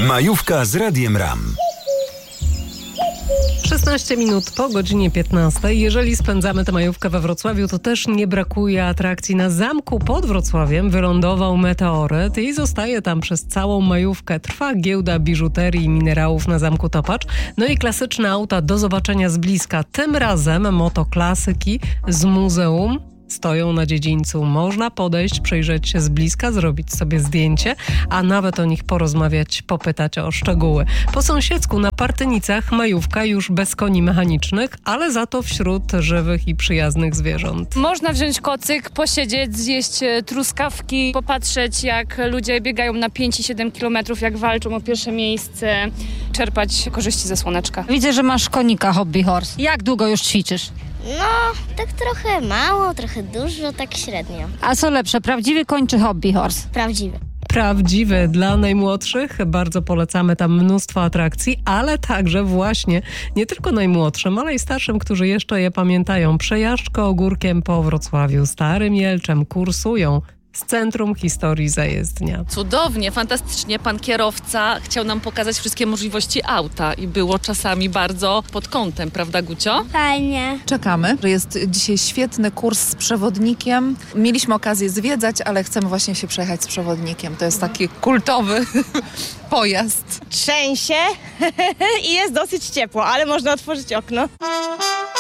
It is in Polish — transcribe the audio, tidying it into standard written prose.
Majówka z Radiem RAM. 16 minut po godzinie 15. Jeżeli spędzamy tę majówkę we Wrocławiu, to też nie brakuje atrakcji. Na zamku pod Wrocławiem wylądował meteoryt i zostaje tam przez całą majówkę. Trwa giełda biżuterii i minerałów na Zamku Topacz. No i klasyczne auta do zobaczenia z bliska. Tym razem motoklasyki z muzeum stoją na dziedzińcu. Można podejść, przyjrzeć się z bliska, zrobić sobie zdjęcie, a nawet o nich porozmawiać, popytać o szczegóły. Po sąsiedzku na Partynicach majówka już bez koni mechanicznych, ale za to wśród żywych i przyjaznych zwierząt. Można wziąć kocyk, posiedzieć, zjeść truskawki, popatrzeć jak ludzie biegają na 5 i 7 kilometrów, jak walczą o pierwsze miejsce, czerpać korzyści ze słoneczka. Widzę, że masz konika Hobby Horse. Jak długo już ćwiczysz? No, tak trochę mało, trochę dużo, tak średnio. A co lepsze, prawdziwy koń czy Hobby Horse? Prawdziwy. Prawdziwy dla najmłodszych. Bardzo polecamy tam mnóstwo atrakcji, ale także właśnie nie tylko najmłodszym, ale i starszym, którzy jeszcze je pamiętają. Przejażdżkę ogórkiem po Wrocławiu, Starym Jelczem kursują z Centrum Historii Zajezdnia. Cudownie, fantastycznie. Pan kierowca chciał nam pokazać wszystkie możliwości auta i było czasami bardzo pod kątem, prawda Gucio? Fajnie. Czekamy. Jest dzisiaj świetny kurs z przewodnikiem. Mieliśmy okazję zwiedzać, ale chcemy właśnie się przejechać z przewodnikiem. To jest taki kultowy pojazd. Trzęsie i jest dosyć ciepło, ale można otworzyć okno.